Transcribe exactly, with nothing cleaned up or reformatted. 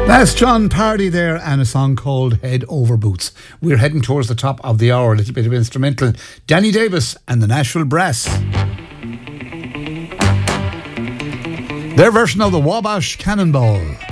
That's John Pardy there and a song called Head Over Boots. We're heading towards the top of the hour, a little bit of instrumental. Danny Davis and the Nashville Brass. Their version of the Wabash Cannonball.